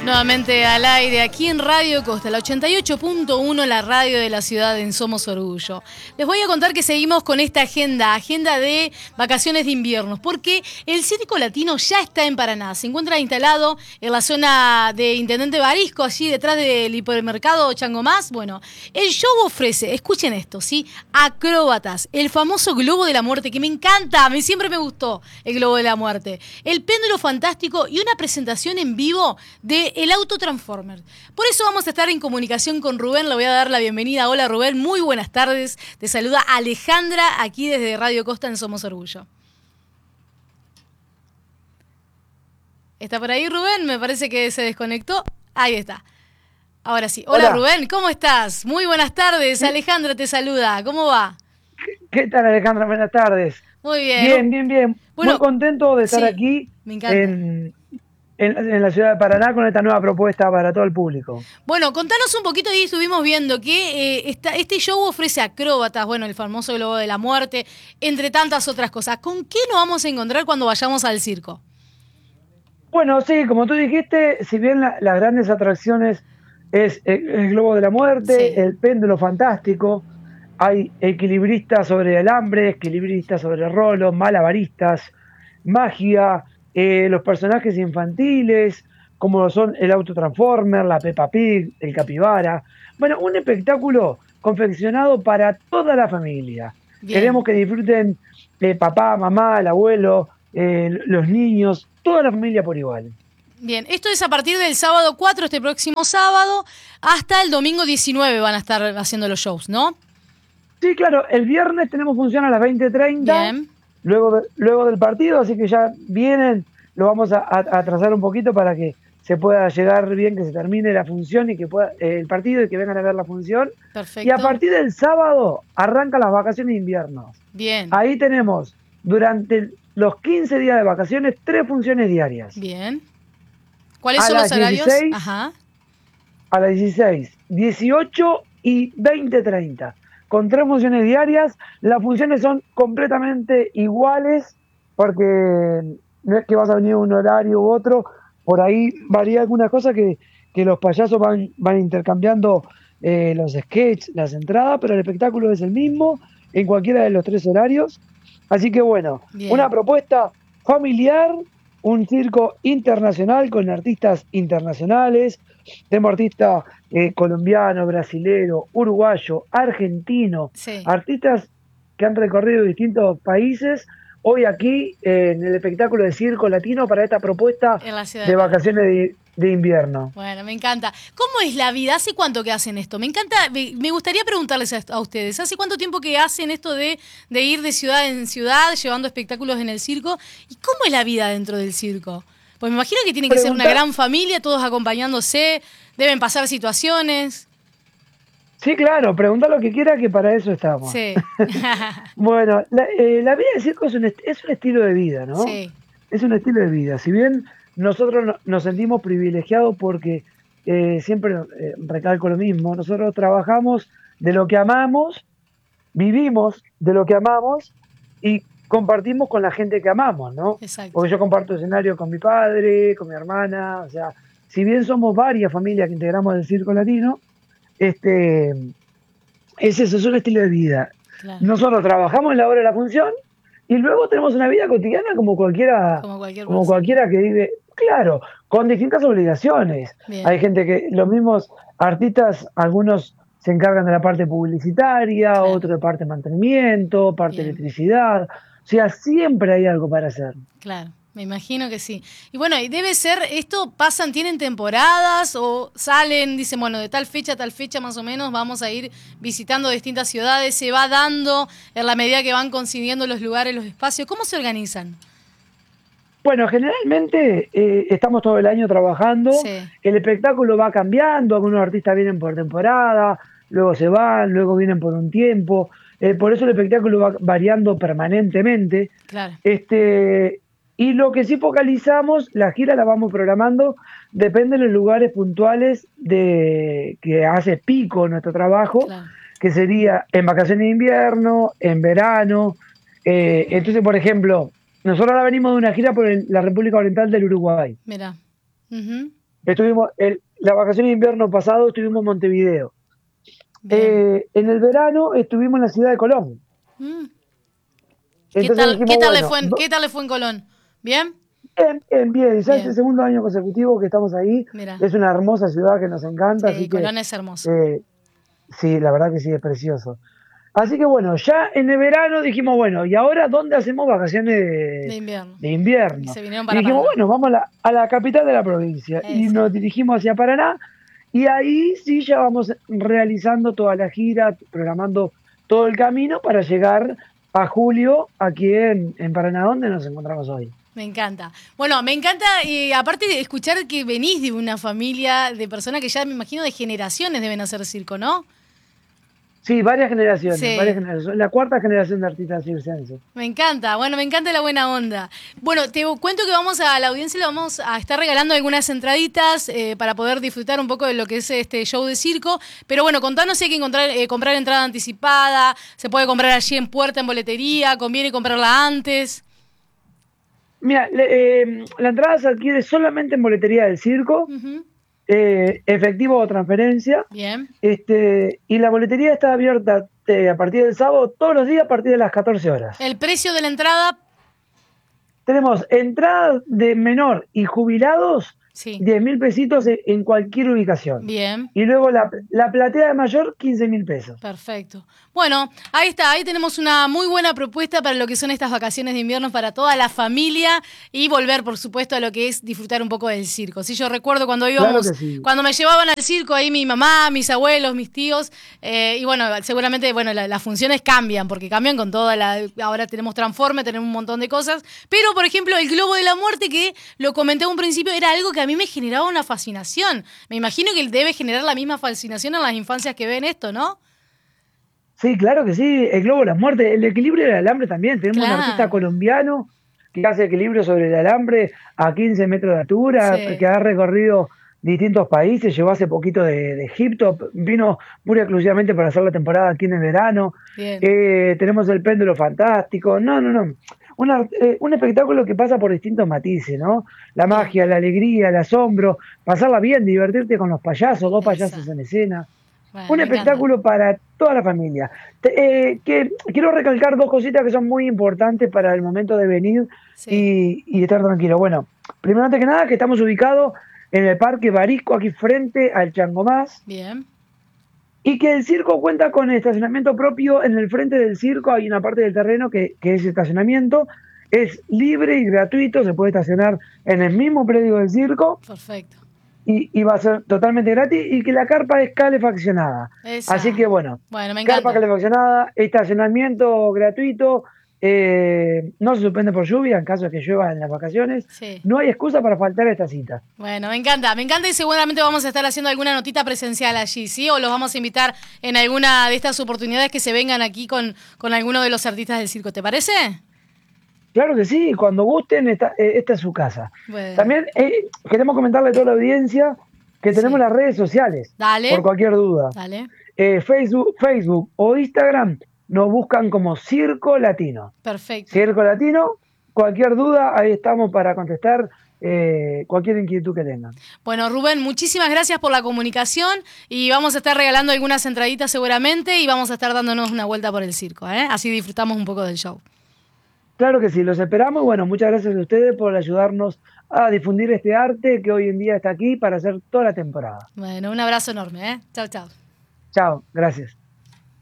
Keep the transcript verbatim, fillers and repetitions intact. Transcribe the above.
Nuevamente al aire, aquí en Radio Costa, la ochenta y ocho punto uno, la radio de la ciudad en Somos Orgullo. Les voy a contar que seguimos con esta agenda, agenda de vacaciones de invierno, porque el Circo Latino ya está en Paraná. Se encuentra instalado en la zona de Intendente Barisco, allí detrás del hipermercado Chango Más. Bueno, el show ofrece, escuchen esto, ¿sí? Acróbatas, el famoso Globo de la Muerte, que me encanta, a mí siempre me gustó el Globo de la Muerte, el péndulo fantástico y una presentación en vivo de el Auto Transformer. Por eso vamos a estar en comunicación con Rubén. Le voy a dar la bienvenida. Hola Rubén, muy buenas tardes. Te saluda Alejandra aquí desde Radio Costa en Somos Orgullo. ¿Está por ahí Rubén? Me parece que se desconectó. Ahí está. Ahora sí. Hola, Hola. Rubén, ¿cómo estás? Muy buenas tardes. ¿Sí? Alejandra te saluda. ¿Cómo va? ¿Qué, qué tal, Alejandra? Buenas tardes. Muy bien. Bien, bien, bien. Bueno, muy contento de estar sí, aquí me encanta. en... En, en la ciudad de Paraná con esta nueva propuesta para todo el público. Bueno, contanos un poquito, ahí estuvimos viendo que eh, esta, este show ofrece acróbatas, bueno, el famoso Globo de la Muerte, entre tantas otras cosas. ¿Con qué nos vamos a encontrar cuando vayamos al circo? Bueno, sí, como tú dijiste, si bien la, las grandes atracciones es el, el Globo de la Muerte, sí. el péndulo fantástico, hay equilibristas sobre alambre, equilibristas sobre rolos, malabaristas, magia... Eh, los personajes infantiles, como lo son el Auto Transformer, la Peppa Pig, el Capibara. Bueno, un espectáculo confeccionado para toda la familia. Bien. Queremos que disfruten eh, papá, mamá, el abuelo, eh, los niños, toda la familia por igual. Bien, esto es a partir del sábado cuatro, este próximo sábado, hasta el domingo diecinueve van a estar haciendo los shows, ¿no? Sí, claro, el viernes tenemos función a las veinte treinta. Bien. Luego, de, luego del partido, así que ya vienen, lo vamos a, a, a trazar un poquito para que se pueda llegar bien, que se termine la función y que pueda eh, el partido y que vengan a ver la función. Perfecto. Y a partir del sábado arrancan las vacaciones de invierno. Bien. Ahí tenemos, durante los quince días de vacaciones, tres funciones diarias. Bien. ¿Cuáles son los horarios? dieciséis, Ajá. A las dieciséis, dieciocho y veinte treinta. Con tres funciones diarias, las funciones son completamente iguales, porque no es que vas a venir un horario u otro, por ahí varía alguna cosa que, que los payasos van, van intercambiando eh, los sketches, las entradas, pero el espectáculo es el mismo en cualquiera de los tres horarios. Así que bueno, bien. Una propuesta familiar, un circo internacional con artistas internacionales. Tenemos artistas eh, colombiano, brasilero, uruguayo, argentino, sí. Artistas que han recorrido distintos países. Hoy aquí eh, en el espectáculo de Circo Latino para esta propuesta de, de vacaciones de, de invierno. Bueno, me encanta. ¿Cómo es la vida? ¿Hace cuánto que hacen esto? Me encanta, me, me gustaría preguntarles a, a ustedes, ¿hace cuánto tiempo que hacen esto de, de ir de ciudad en ciudad llevando espectáculos en el circo? ¿Y cómo es la vida dentro del circo? Pues me imagino que tiene que Pregunta. ser una gran familia, todos acompañándose, deben pasar situaciones. Sí, claro, pregunta lo que quiera, que para eso estamos. Sí. Bueno, la, eh, la vida del circo es un, est- es un estilo de vida, ¿no? Sí. Es un estilo de vida. Si bien nosotros no, nos sentimos privilegiados porque eh, siempre eh, recalco lo mismo, nosotros trabajamos de lo que amamos, vivimos de lo que amamos y compartimos con la gente que amamos, ¿no? Exacto. Porque yo comparto escenario con mi padre, con mi hermana, o sea, si bien somos varias familias que integramos el Circo Latino, este, es eso, es un estilo de vida. Claro. Nosotros trabajamos en la hora de la función y luego tenemos una vida cotidiana como cualquiera, como, cualquier como cualquiera que vive, claro, con distintas obligaciones. Bien. Hay gente que, los mismos artistas, algunos se encargan de la parte publicitaria, claro. Otros de parte de mantenimiento, parte Bien. de electricidad. O sea, siempre hay algo para hacer. Claro, me imagino que sí. Y bueno, y debe ser, ¿esto pasan, tienen temporadas o salen, dicen, bueno, de tal fecha a tal fecha más o menos vamos a ir visitando distintas ciudades, se va dando en la medida que van consiguiendo los lugares, los espacios? ¿Cómo se organizan? Bueno, generalmente eh, estamos todo el año trabajando, sí. El espectáculo va cambiando, algunos artistas vienen por temporada, luego se van, luego vienen por un tiempo, eh, por eso el espectáculo va variando permanentemente. Claro. Este, y lo que sí focalizamos, la gira la vamos programando, depende de los lugares puntuales de que hace pico nuestro trabajo, claro. Que sería en vacaciones de invierno, en verano. Eh, entonces, por ejemplo, nosotros ahora venimos de una gira por el, la República Oriental del Uruguay. Mirá. Uh-huh. Estuvimos, el, la vacación de invierno pasado estuvimos en Montevideo. Bien. Eh, en el verano estuvimos en la ciudad de Colón. Mm. ¿Qué Entonces tal, qué dijimos, tal le bueno, fue en, do- qué tal le fue en Colón? ¿Bien? bien, bien, bien, ya es el Bien. segundo año consecutivo que estamos ahí. Mira. Es una hermosa ciudad que nos encanta, Sí, así que Colón es hermoso. eh, sí, la verdad que sí, es precioso. Así que bueno, ya en el verano dijimos, bueno, ¿y ahora dónde hacemos vacaciones De de, invierno. de Y invierno? se vinieron Y para dijimos, Paraná. bueno, vamos a la, a la capital de la provincia. Y Eso. nos dirigimos hacia Paraná. Y ahí sí ya vamos realizando toda la gira, programando todo el camino para llegar a julio aquí en, en Paraná, donde nos encontramos hoy. Me encanta. Bueno, me encanta, y aparte de escuchar que venís de una familia de personas que ya me imagino de generaciones deben hacer circo, ¿no? Sí, varias generaciones, varias Sí. generaciones. La cuarta generación de artistas circenses. Me encanta, bueno, me encanta la buena onda. Bueno, te cuento que vamos a la audiencia, le vamos a estar regalando algunas entraditas eh, para poder disfrutar un poco de lo que es este show de circo. Pero bueno, contanos si hay que encontrar, eh, comprar entrada anticipada, se puede comprar allí en puerta, en boletería, conviene comprarla antes. Mira, le- eh, la entrada se adquiere solamente en boletería del circo, Ujú. eh, efectivo o transferencia. Bien, Este, y la boletería está abierta eh, a partir del sábado todos los días a partir de las catorce horas. el precio de la entrada, Tenemos entradas de menor y jubilados, sí, diez mil pesitos en, en cualquier ubicación. bien. Y luego la, la platea de mayor, quince mil pesos. Perfecto. Bueno, ahí está, ahí tenemos una muy buena propuesta para lo que son estas vacaciones de invierno para toda la familia y volver, por supuesto, a lo que es disfrutar un poco del circo. Sí, yo recuerdo cuando Claro íbamos, que sí. cuando me llevaban al circo, ahí mi mamá, mis abuelos, mis tíos, eh, y bueno, seguramente, bueno, la- las funciones cambian, porque cambian con toda la, ahora tenemos Transforme, tenemos un montón de cosas, pero, por ejemplo, el Globo de la Muerte, que lo comenté en un principio, era algo que a mí me generaba una fascinación. Me imagino que debe generar la misma fascinación en las infancias que ven esto, ¿no? Sí, claro que sí. El globo de la muerte, el equilibrio del alambre también. Tenemos un artista Claro. colombiano que hace equilibrio sobre el alambre a quince metros de altura, Sí, que ha recorrido distintos países. Llegó hace poquito de, de Egipto, vino pura y exclusivamente para hacer la temporada aquí en el verano. bien. Eh, tenemos el péndulo fantástico. No, no, no. Una- eh, un espectáculo que pasa por distintos matices, ¿no? La Bien, magia, la alegría, el asombro, pasarla bien, divertirte con los payasos, dos payasos esa. en escena. Bueno, Un me encanta. espectáculo para toda la familia. Te- eh, que, quiero recalcar dos cositas que son muy importantes para el momento de venir Sí, y, y estar tranquilo. Bueno, primero antes que nada, que estamos ubicados en el Parque Barisco, aquí frente al Changomás, bien. y que el circo cuenta con estacionamiento propio. En el frente del circo hay una parte del terreno que, que es estacionamiento. Es libre y gratuito, se puede estacionar en el mismo predio del circo Perfecto. y, y va a ser totalmente gratis y que la carpa es calefaccionada. Así que Esa. bueno, Bueno, me carpa encanta. calefaccionada, estacionamiento gratuito, eh, no se suspende por lluvia en caso de que llueva en las vacaciones. Sí. No hay excusa para faltar a esta cita. Bueno, me encanta. Me encanta y seguramente vamos a estar haciendo alguna notita presencial allí, ¿sí? O los vamos a invitar en alguna de estas oportunidades que se vengan aquí con, con alguno de los artistas del circo. ¿Te parece? Claro que sí, cuando gusten, esta, eh, esta es su casa. Bueno, También eh, queremos comentarle a toda la audiencia que tenemos sí. las redes sociales, por Dale, cualquier duda. dale. Eh, Facebook, Facebook o Instagram nos buscan como Circo Latino. Perfecto. Circo Latino, cualquier duda, ahí estamos para contestar eh, cualquier inquietud que tengan. Bueno, Rubén, muchísimas gracias por la comunicación y vamos a estar regalando algunas entraditas seguramente y vamos a estar dándonos una vuelta por el circo, ¿eh? Así disfrutamos un poco del show. Claro que sí, los esperamos y bueno, muchas gracias a ustedes por ayudarnos a difundir este arte que hoy en día está aquí para hacer toda la temporada. Bueno, un abrazo enorme, ¿eh? Chao, chao. Chao, gracias.